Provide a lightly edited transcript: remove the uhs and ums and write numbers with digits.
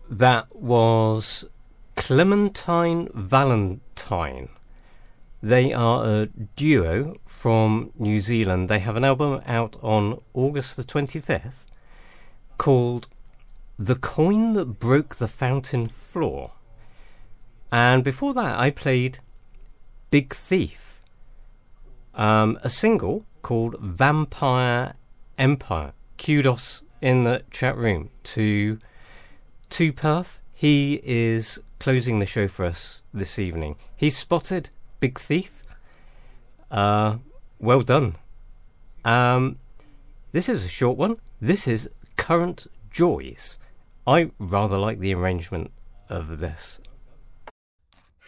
That was Clementine Valentine. They are a duo from New Zealand. They have an album out on August the 25th called The Coin That Broke the Fountain Floor. And before that I played Big Thief, a single called Vampire Empire. Kudos in the chat room to Perth. He is closing the show for us this evening. He spotted Big Thief. Well done. This is a short one. This is Current Joys. I rather like the arrangement of this.